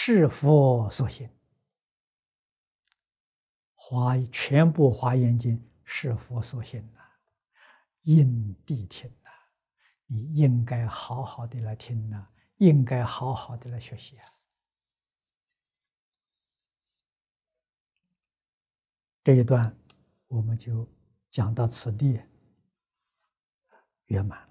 是佛所行。全部华严经是佛所行呐，应谛听呐，你应该好好的来听呐，应该好好的来学习啊。这一段我们就讲到此地圆满。